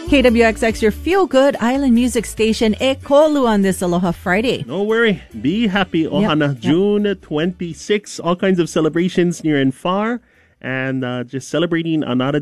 KWXX, your feel-good island music station, e kolu on this Aloha Friday. No worry. Be happy, Ohana. June 26, all kinds of celebrations near and far. And just celebrating Anara